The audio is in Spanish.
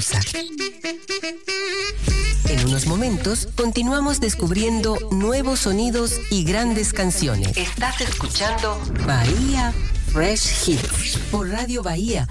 pausa. En unos momentos continuamos descubriendo nuevos sonidos y grandes canciones. Estás escuchando Bahía Fresh Hits por Radio Bahía